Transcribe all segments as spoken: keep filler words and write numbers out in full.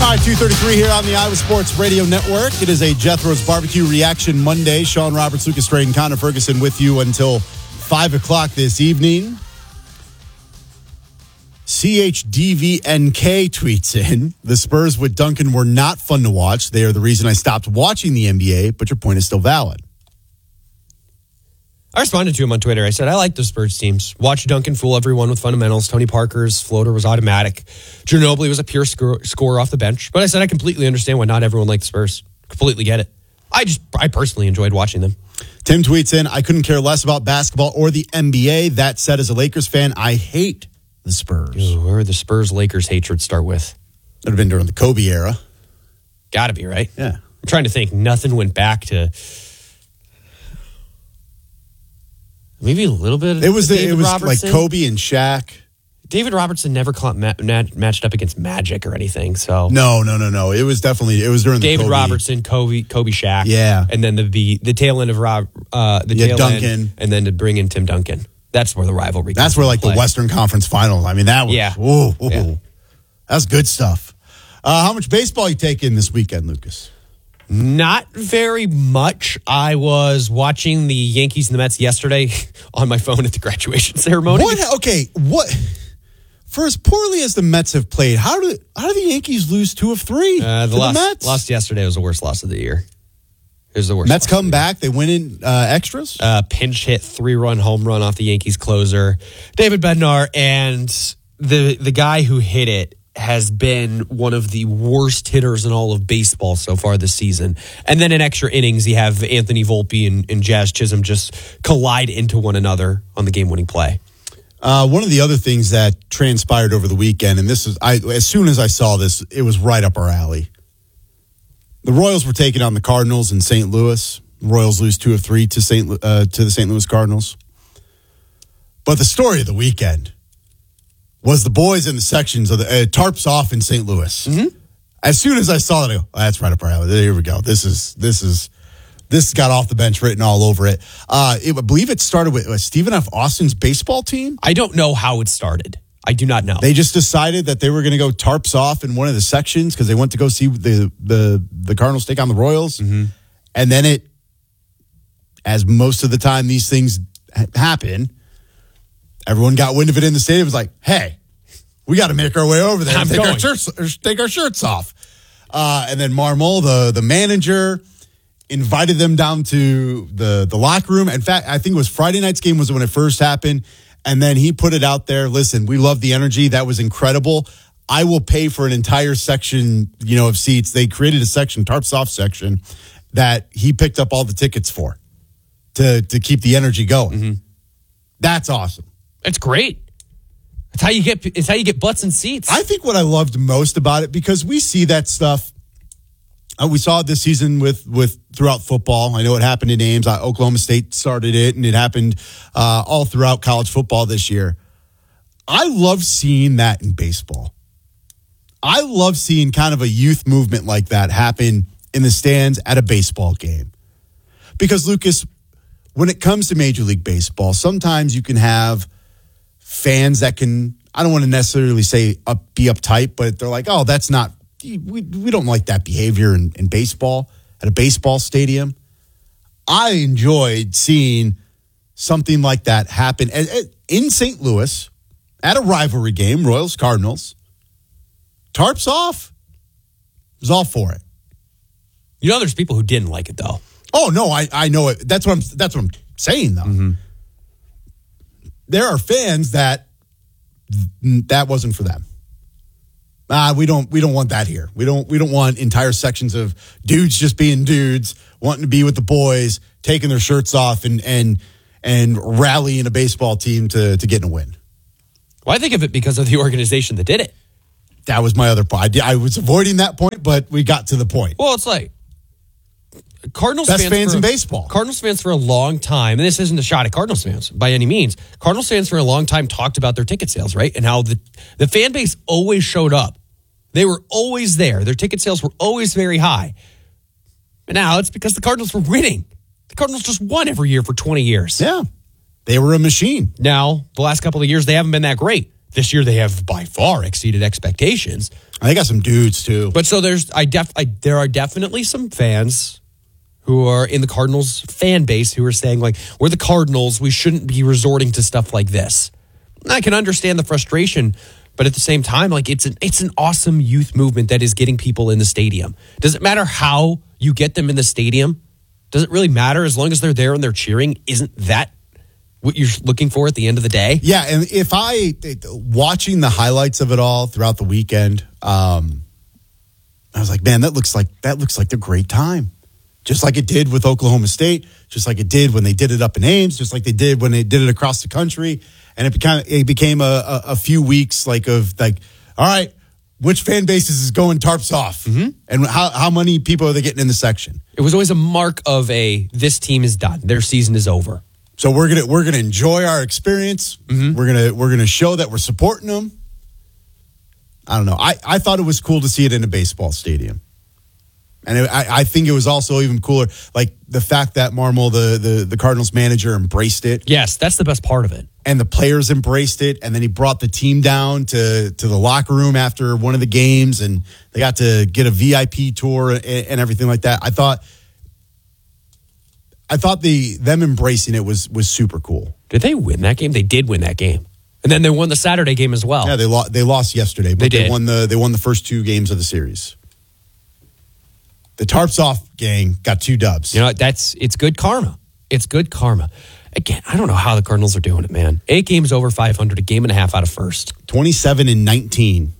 All right, two thirty-three here on the Iowa Sports Radio Network. It is a Jethro's Barbecue Reaction Monday. Sean Roberts, Lucas Drayton, Connor Ferguson with you until five o'clock this evening. C H D V N K tweets in, the Spurs with Duncan were not fun to watch. They are the reason I stopped watching the N B A, but your point is still valid. I responded to him on Twitter. I said, I like the Spurs teams. Watch Duncan fool everyone with fundamentals. Tony Parker's floater was automatic. Ginobili was a pure score, scorer off the bench. But I said, I completely understand why not everyone liked the Spurs. Completely get it. I just, I personally enjoyed watching them. Tim tweets in, I couldn't care less about basketball or the N B A. That said, as a Lakers fan, I hate the Spurs. Ooh, where would the Spurs-Lakers hatred start with? It would have been during the Kobe era. Gotta be, right? Yeah. I'm trying to think. Nothing went back to... Maybe a little bit. It was the, David it was Robertson. like Kobe and Shaq. David Robertson never caught ma- ma- matched up against Magic or anything. So no, no, no, no. It was definitely it was during David the Kobe. Robertson, Kobe, Kobe, Shaq. Yeah, and then the the, the tail end of Rob, uh, the yeah, tail Duncan, end, and then to bring in Tim Duncan. That's where the rivalry. That's where like play. The Western Conference Finals. I mean, that was yeah, ooh, ooh, yeah. That's good stuff. Uh, how much baseball you take in this weekend, Lucas? Not very much. I was watching the Yankees and the Mets yesterday on my phone at the graduation ceremony. What? Okay, what? For as poorly as the Mets have played, how do how do the Yankees lose two of three uh, the to loss, the Mets? Lost yesterday was the worst loss of the year. It was the worst. Mets come back. They win in uh, extras. Uh, pinch hit, three run home run off the Yankees closer, David Bednar, and the the guy who hit it has been one of the worst hitters in all of baseball so far this season. And then in extra innings, you have Anthony Volpe and, and Jazz Chisholm just collide into one another on the game-winning play. Uh, one of the other things that transpired over the weekend, and this is, I as soon as I saw this, it was right up our alley. The Royals were taking on the Cardinals in Saint Louis. The Royals lose two of three to Saint uh, to the Saint Louis Cardinals. But the story of the weekend was the boys in the sections of the uh, tarps off in Saint Louis. Mm-hmm. As soon as I saw it, I go, oh, that's right up our alley. Here we go. This is this is this got off the bench written all over it. Uh, it I believe it started with uh, Stephen F. Austin's baseball team. I don't know how it started. I do not know. They just decided that they were going to go tarps off in one of the sections because they went to go see the the the Cardinals take on the Royals, mm-hmm. and then it, as most of the time these things ha- happen. Everyone got wind of it in the stadium. It was like, hey, we got to make our way over there and take our, shirts, take our shirts off. Uh, and then Marmol, the, the manager, invited them down to the, the locker room. In fact, I think it was Friday night's game was when it first happened. And then he put it out there. Listen, we love the energy. That was incredible. I will pay for an entire section, you know, of seats. They created a section, tarps off section, that he picked up all the tickets for to, to keep the energy going. Mm-hmm. That's awesome. It's great. It's how you get. It's how you get butts and seats. I think what I loved most about it, because we see that stuff. Uh, we saw it this season with with throughout football. I know it happened in Ames. Uh, Oklahoma State started it, and it happened uh, all throughout college football this year. I love seeing that in baseball. I love seeing kind of a youth movement like that happen in the stands at a baseball game, because Lucas, when it comes to Major League Baseball, sometimes you can have fans that can, I don't want to necessarily say up, be uptight, but they're like, oh, that's not, we, we don't like that behavior in, in baseball, at a baseball stadium. I enjoyed seeing something like that happen in Saint Louis at a rivalry game, Royals Cardinals. Tarps off. I was all for it. You know, there's people who didn't like it though. Oh no, I, I know it. That's what I'm. That's what I'm saying though. Mm-hmm. There are fans that that wasn't for them. Ah, we don't. We don't want that here. We don't. We don't want entire sections of dudes just being dudes, wanting to be with the boys, taking their shirts off, and and and rallying a baseball team to to get in a win. Well, I think of it because of the organization that did it. That was my other point. I, I was avoiding that point, but we got to the point. Well, it's like Cardinals best fans, fans for, in baseball. Cardinals fans for a long time, and this isn't a shot at Cardinals fans by any means. Cardinals fans for a long time talked about their ticket sales, right? And how the, the fan base always showed up. They were always there. Their ticket sales were always very high. And now it's because the Cardinals were winning. The Cardinals just won every year for twenty years. Yeah. They were a machine. Now, the last couple of years, they haven't been that great. This year they have by far exceeded expectations. They got some dudes too. But so there's, I def, I, there are definitely some fans who are in the Cardinals fan base who are saying, like, we're the Cardinals, we shouldn't be resorting to stuff like this. And I can understand the frustration, but at the same time, like, it's an it's an awesome youth movement that is getting people in the stadium. Does it matter how you get them in the stadium? Does it really matter as long as they're there and they're cheering? Isn't that what you're looking for at the end of the day? Yeah, and if I, watching the highlights of it all throughout the weekend, um, I was like, man, that looks like that looks like a great time. Just like it did with Oklahoma State, just like it did when they did it up in Ames, just like they did when they did it across the country. And it became it became a, a, a few weeks like of like, all right, which fan bases is going tarps off, mm-hmm. and how how many people are they getting in the section? It was always a mark of a this team is done, their season is over. So we're gonna we're gonna enjoy our experience. Mm-hmm. We're gonna we're gonna show that we're supporting them. I don't know. I, I thought it was cool to see it in a baseball stadium. And it, I, I think it was also even cooler, like the fact that Marmol, the, the the Cardinals manager, embraced it. Yes, that's the best part of it. And the players embraced it. And then he brought the team down to, to the locker room after one of the games. And they got to get a V I P tour and, and everything like that. I thought I thought the them embracing it was was super cool. Did they win that game? They did win that game. And then they won the Saturday game as well. Yeah, they, lo- they lost yesterday. But they did. They won, the, they won the first two games of the series. The Tarps Off gang got two dubs. You know, that's it's good karma. It's good karma. Again, I don't know how the Cardinals are doing it, man. Eight games over five hundred, a game and a half out of first. twenty-seven and nineteen.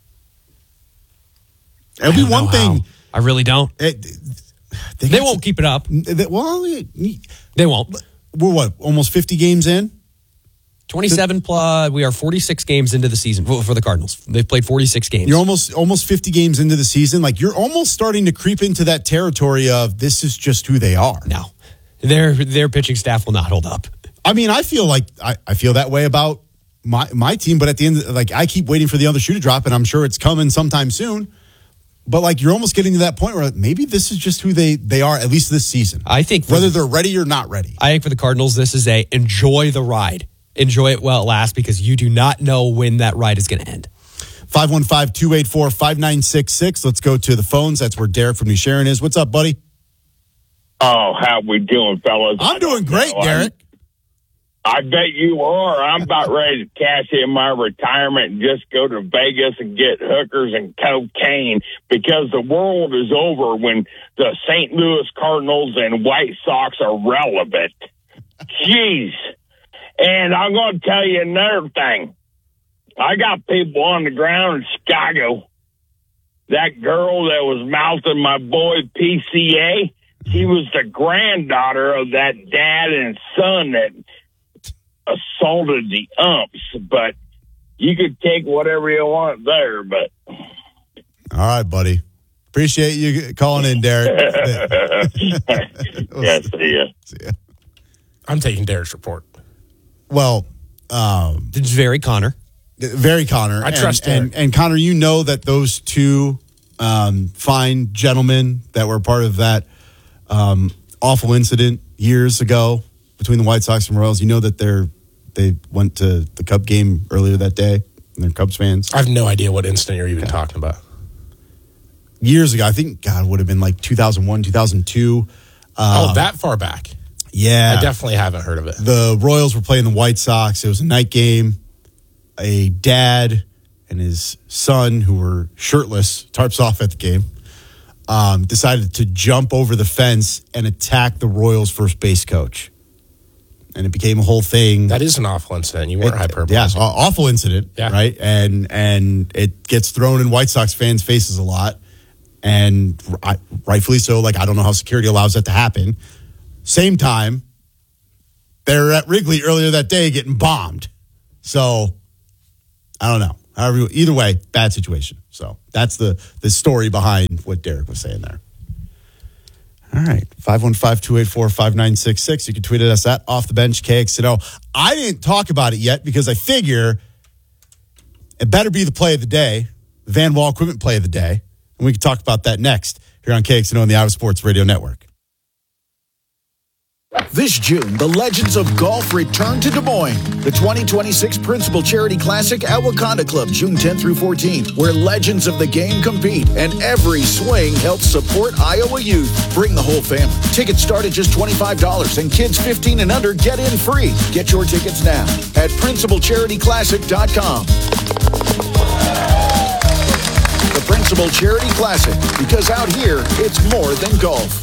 It'll be one thing. How. I really don't. It, they they won't keep it up. They, well, they won't. We're what, almost fifty games in? twenty-seven plus, we are forty-six games into the season for the Cardinals. They've played forty-six games. You're almost almost fifty games into the season. Like, you're almost starting to creep into that territory of this is just who they are. No, their their pitching staff will not hold up. I mean, I feel like I, I feel that way about my my team, but at the end, like, I keep waiting for the other shoe to drop, and I'm sure it's coming sometime soon. But, like, you're almost getting to that point where maybe this is just who they, they are, at least this season. I think whether they're ready or not ready. I think for the Cardinals, this is a enjoy the ride. Enjoy it while it lasts, because you do not know when that ride is going to end. five one five, two eight four, five nine six six. Let's go to the phones. That's where Derek from New Sharon is. What's up, buddy? Oh, how we doing, fellas? I'm doing great, know. Derek. I bet you are. I'm about ready to cash in my retirement and just go to Vegas and get hookers and cocaine, because the world is over when the Saint Louis Cardinals and White Sox are relevant. Jeez. And I'm going to tell you another thing. I got people on the ground in Chicago. That girl that was mouthing my boy P C A, she was the granddaughter of that dad and son that assaulted the umps. But you could take whatever you want there. But all right, buddy. Appreciate you calling in, Derek. Yeah, see ya. See ya. I'm taking Derek's report. Well, um, it's very Connor. Very Connor. I trust and, Derek. And, and Connor, you know that those two um, fine gentlemen that were part of that um, awful incident years ago between the White Sox and Royals, you know that they're they went to the Cub game earlier that day, and they're Cubs fans. I have no idea what incident you're even okay. talking about. Years ago, I think, God, it would have been like two thousand one, two thousand two. Uh, oh, that far back. Yeah. I definitely haven't heard of it. The Royals were playing the White Sox. It was a night game. A dad and his son, who were shirtless, tarps off at the game, um, decided to jump over the fence and attack the Royals' first base coach. And it became a whole thing. That is an awful incident. You weren't hyperbolizing. Yeah, awful incident, yeah. right? And and it gets thrown in White Sox fans' faces a lot. And rightfully so. Like, I don't know how security allows that to happen. Same time, they were at Wrigley earlier that day getting bombed. So, I don't know. However, either way, bad situation. So, that's the, the story behind what Derek was saying there. All right. five one five, two eight four, five nine six six. You can tweet at us at Off the Bench K X N O. I didn't talk about it yet because I figure it better be the play of the day, the Van Wall Equipment play of the day. And we can talk about that next here on K X N O and the Out of Sports Radio Network. This June, the legends of golf return to Des Moines. The twenty twenty-six Principal Charity Classic at Wakanda Club, June tenth through fourteenth, where legends of the game compete and every swing helps support Iowa youth. Bring the whole family. Tickets start at just twenty-five dollars and kids fifteen and under get in free. Get your tickets now at principal charity classic dot com. The Principal Charity Classic, because out here, it's more than golf.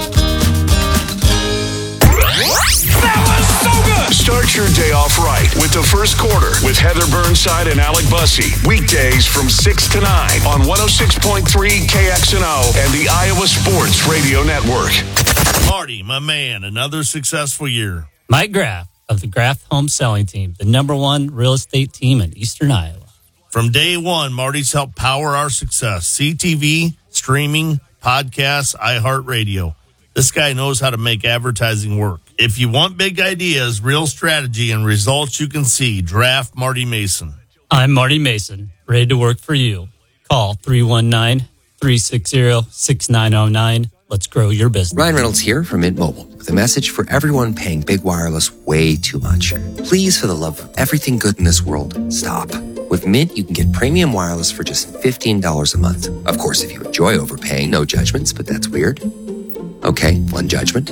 That was so good! Start your day off right with the first quarter with Heather Burnside and Alec Bussey. Weekdays from six to nine on one oh six point three K X N O and the Iowa Sports Radio Network. Marty, my man, another successful year. Mike Graff of the Graff Home Selling Team, the number one real estate team in Eastern Iowa. From day one, Marty's helped power our success. C T V, streaming, podcasts, iHeartRadio. This guy knows how to make advertising work. If you want big ideas, real strategy, and results you can see, draft Marty Mason. I'm Marty Mason, ready to work for you. Call three one nine, three six zero, six nine zero nine. Let's grow your business. Ryan Reynolds here from Mint Mobile with a message for everyone paying big wireless way too much. Please, for the love of everything good in this world, stop. With Mint, you can get premium wireless for just fifteen dollars a month. Of course, if you enjoy overpaying, no judgments, but that's weird. Okay, one judgment.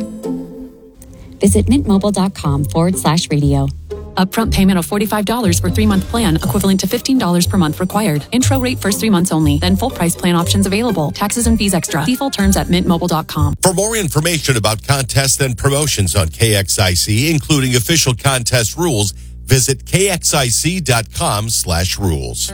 Visit mintmobile.com forward slash radio. Upfront payment of forty-five dollars for three-month plan, equivalent to fifteen dollars per month required. Intro rate first three months only. Then full price plan options available. Taxes and fees extra. See full terms at mint mobile dot com. For more information about contests and promotions on K X I C, including official contest rules, visit kxic.com slash rules.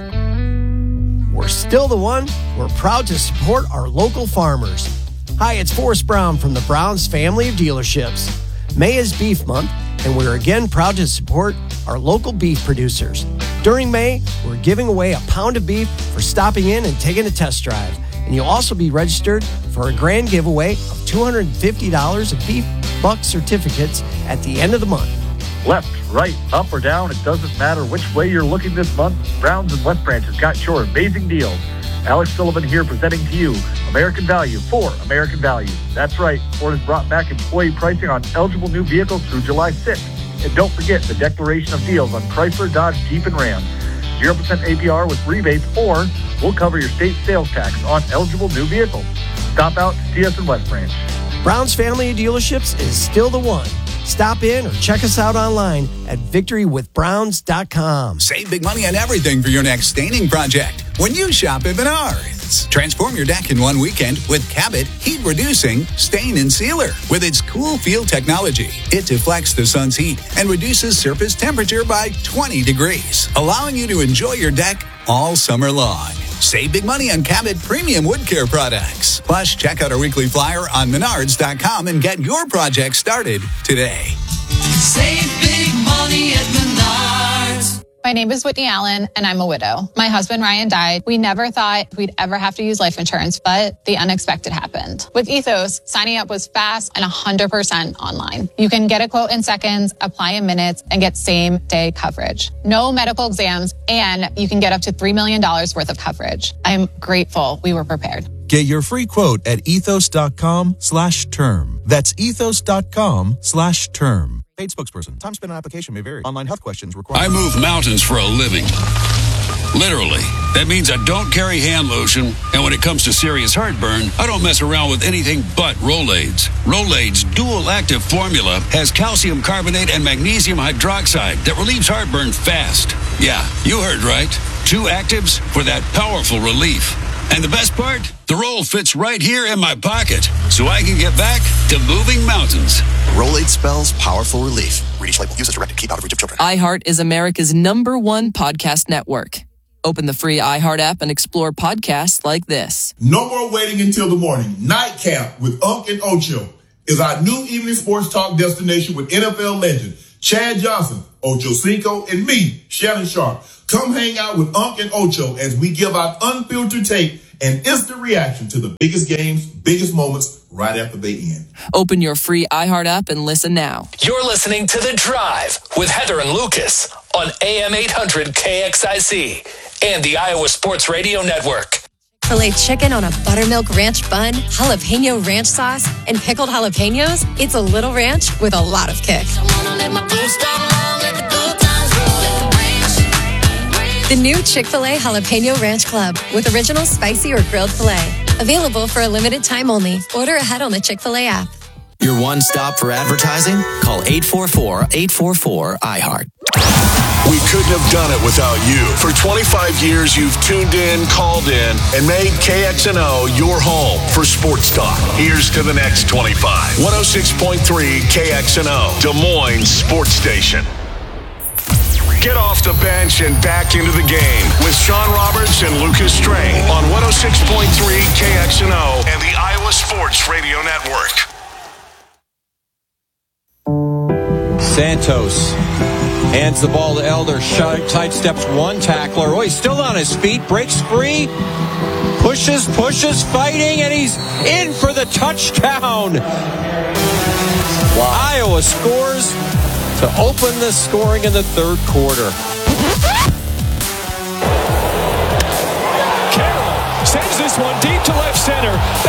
We're still the one. We're proud to support our local farmers. Hi, it's Forrest Brown from the Browns family of dealerships. May is Beef Month, and we're again proud to support our local beef producers. During May, we're giving away a pound of beef for stopping in and taking a test drive. And you'll also be registered for a grand giveaway of two hundred fifty dollars of Beef Buck certificates at the end of the month. Left, right, up, or down, it doesn't matter which way you're looking this month. Browns and West Branch has got your amazing deals. Alex Sullivan here presenting to you American Value for American Value. That's right, Ford has brought back employee pricing on eligible new vehicles through July sixth. And don't forget the declaration of deals on Chrysler, Dodge, Jeep, and Ram. zero percent A P R with rebates, or we'll cover your state sales tax on eligible new vehicles. Stop out to see us in West Branch. Brown's family of dealerships is still the one. Stop in or check us out online at victory with browns dot com. Save big money on everything for your next staining project when you shop at Menards. Transform your deck in one weekend with Cabot Heat Reducing Stain and Sealer. With its cool feel technology, it deflects the sun's heat and reduces surface temperature by twenty degrees, allowing you to enjoy your deck all summer long. Save big money on Cabot premium wood care products. Plus, check out our weekly flyer on menards dot com and get your project started today. Save big money at Menards. My name is Whitney Allen, and I'm a widow. My husband, Ryan, died. We never thought we'd ever have to use life insurance, but the unexpected happened. With Ethos, signing up was fast and one hundred percent online. You can get a quote in seconds, apply in minutes, and get same-day coverage. No medical exams, and you can get up to three million dollars worth of coverage. I'm grateful we were prepared. Get your free quote at ethos.com slash term. That's ethos.com slash term. Paid spokesperson. Time spent on application may vary. Online health questions require... I move mountains for a living. Literally. That means I don't carry hand lotion, and when it comes to serious heartburn, I don't mess around with anything but Rolaids. Rolaids' dual-active formula has calcium carbonate and magnesium hydroxide that relieves heartburn fast. Yeah, you heard right. Two actives for that powerful relief. And the best part? The roll fits right here in my pocket, so I can get back to moving mountains. Rolade spells powerful relief. Read each label. Use as directed. Keep out of reach of children. iHeart is America's number one podcast network. Open the free iHeart app and explore podcasts like this. No more waiting until the morning. Nightcap with Unc and Ocho is our new evening sports talk destination with N F L legend Chad Johnson, Ocho Cinco, and me, Shannon Sharp. Come hang out with Unc and Ocho as we give out unfiltered tape and instant reaction to the biggest games, biggest moments right after they end. Open your free iHeart app and listen now. You're listening to The Drive with Heather and Lucas on A M eight hundred K X I C and the Iowa Sports Radio Network. Chick-fil-A chicken on a buttermilk ranch bun, jalapeno ranch sauce, and pickled jalapenos, it's a little ranch with a lot of kick. The new Chick-fil-A Jalapeno Ranch Club with original spicy or grilled filet. Available for a limited time only. Order ahead on the Chick-fil-A app. Your one stop for advertising? Call eight four four, eight four four, I heart. We couldn't have done it without you. For twenty-five years, you've tuned in, called in, and made K X N O your home for sports talk. Here's to the next twenty-five. one oh six point three K X N O, Des Moines Sports Station. Get off the bench and back into the game with Sean Roberts and Lucas Strain on one oh six point three K X N O and the Iowa Sports Radio Network. Santos hands the ball to Elder. Sidesteps one tackler. Oh, he's still on his feet. Breaks free. Pushes, pushes, fighting, and he's in for the touchdown. Wow. Iowa scores to open the scoring in the third quarter. Carroll sends this one deep to left center.